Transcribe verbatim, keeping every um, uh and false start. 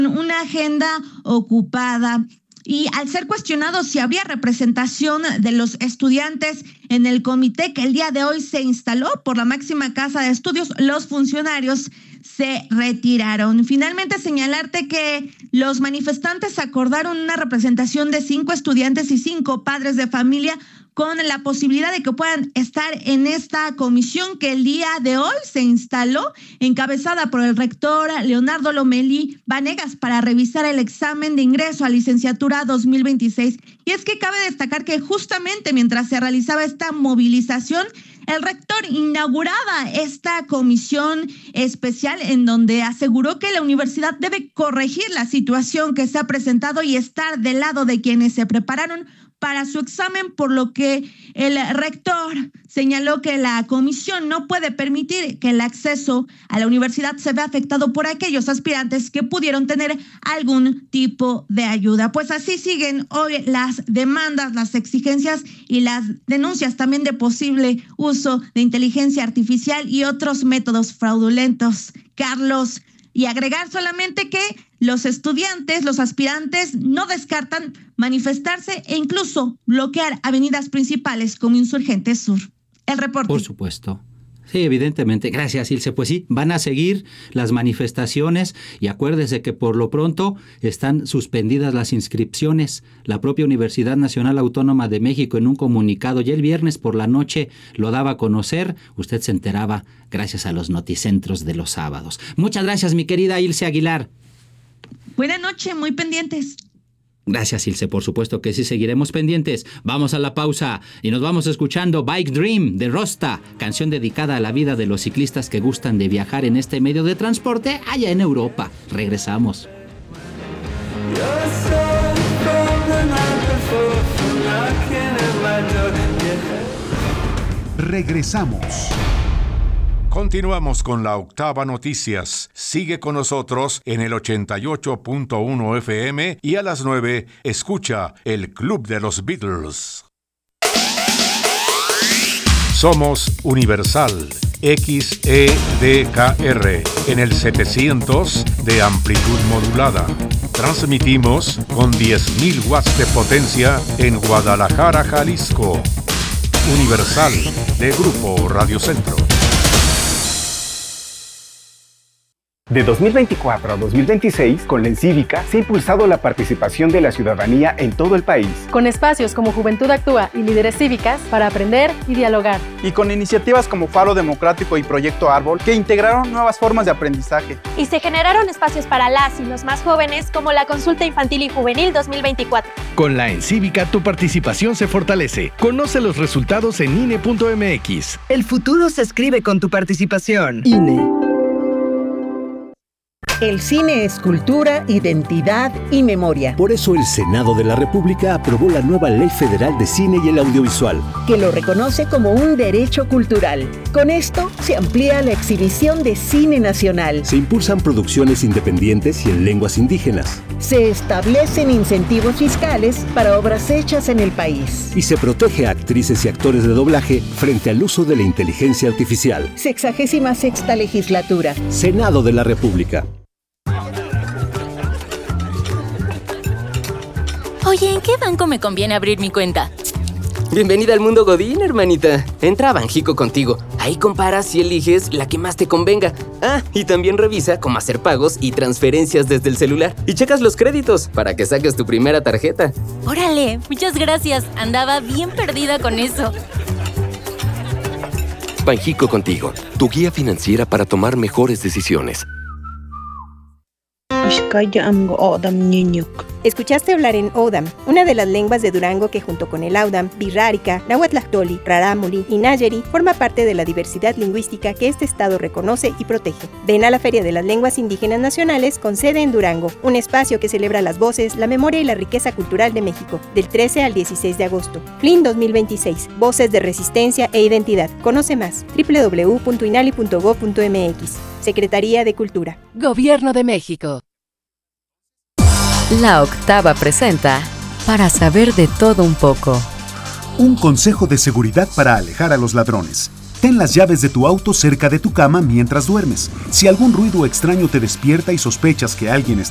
una agenda ocupada. Y al ser cuestionado si había representación de los estudiantes en el comité que el día de hoy se instaló por la máxima casa de estudios, los funcionarios se retiraron. Finalmente, señalarte que los manifestantes acordaron una representación de cinco estudiantes y cinco padres de familia con la posibilidad de que puedan estar en esta comisión que el día de hoy se instaló, encabezada por el rector Leonardo Lomelí Vanegas, para revisar el examen de ingreso a licenciatura dos mil veintiséis. Y es que cabe destacar que justamente mientras se realizaba esta movilización, el rector inauguraba esta comisión especial en donde aseguró que la universidad debe corregir la situación que se ha presentado y estar del lado de quienes se prepararon para su examen, por lo que el rector señaló que la comisión no puede permitir que el acceso a la universidad se vea afectado por aquellos aspirantes que pudieron tener algún tipo de ayuda. Pues así siguen hoy las demandas, las exigencias y las denuncias también de posible uso de inteligencia artificial y otros métodos fraudulentos. Carlos, y agregar solamente que los estudiantes, los aspirantes, no descartan manifestarse e incluso bloquear avenidas principales como Insurgente Sur. El reporte. Por supuesto. Sí, evidentemente. Gracias, Ilse. Pues sí, van a seguir las manifestaciones y acuérdese que por lo pronto están suspendidas las inscripciones. La propia Universidad Nacional Autónoma de México en un comunicado ya el viernes por la noche lo daba a conocer. Usted se enteraba gracias a los noticentros de los sábados. Muchas gracias, mi querida Ilse Aguilar. Buenas noches, muy pendientes. Gracias, Ilse, por supuesto que sí, seguiremos pendientes. Vamos a la pausa y nos vamos escuchando Bike Dream de Rosta, canción dedicada a la vida de los ciclistas que gustan de viajar en este medio de transporte allá en Europa. Regresamos. Regresamos. Continuamos con la Octava Noticias. Sigue con nosotros en el ochenta y ocho punto uno F M y a las nueve escucha el Club de los Beatles. Somos Universal X E D K R en el setecientos de amplitud modulada. Transmitimos con diez mil watts de potencia en Guadalajara, Jalisco. Universal de Grupo Radio Centro. De dos mil veinticuatro a dos mil veintiséis, con la Encívica se ha impulsado la participación de la ciudadanía en todo el país. Con espacios como Juventud Actúa y Líderes Cívicas para aprender y dialogar. Y con iniciativas como Faro Democrático y Proyecto Árbol que integraron nuevas formas de aprendizaje. Y se generaron espacios para las y los más jóvenes como la Consulta Infantil y Juvenil dos mil veinticuatro. Con la Encívica tu participación se fortalece. Conoce los resultados en I N E punto M X. El futuro se escribe con tu participación. I N E. El cine es cultura, identidad y memoria. Por eso el Senado de la República aprobó la nueva Ley Federal de Cine y el Audiovisual, que lo reconoce como un derecho cultural. Con esto se amplía la exhibición de cine nacional. Se impulsan producciones independientes y en lenguas indígenas. Se establecen incentivos fiscales para obras hechas en el país. Y se protege a actrices y actores de doblaje frente al uso de la inteligencia artificial. Sexagésima sexta legislatura. Senado de la República. Oye, ¿en qué banco me conviene abrir mi cuenta? Bienvenida al mundo Godín, hermanita. Entra a Banjico Contigo. Ahí comparas y eliges la que más te convenga. Ah, y también revisa cómo hacer pagos y transferencias desde el celular. Y checas los créditos para que saques tu primera tarjeta. Órale, muchas gracias. Andaba bien perdida con eso. Banjico Contigo, tu guía financiera para tomar mejores decisiones. Escuchaste hablar en Odam, una de las lenguas de Durango que junto con el Audam, Birrárica, Nahuatlactoli, Rarámuri y Nayeri forma parte de la diversidad lingüística que este estado reconoce y protege. Ven a la Feria de las Lenguas Indígenas Nacionales con sede en Durango, un espacio que celebra las voces, la memoria y la riqueza cultural de México, del trece al dieciséis de agosto. F L I N dos mil veintiséis, Voces de Resistencia e Identidad. Conoce más, doble u doble u doble u punto inali punto gob punto m x. Secretaría de Cultura. Gobierno de México. La Octava presenta Para saber de todo un poco. Un consejo de seguridad para alejar a los ladrones. Ten las llaves de tu auto cerca de tu cama mientras duermes. Si algún ruido extraño te despierta y sospechas que alguien está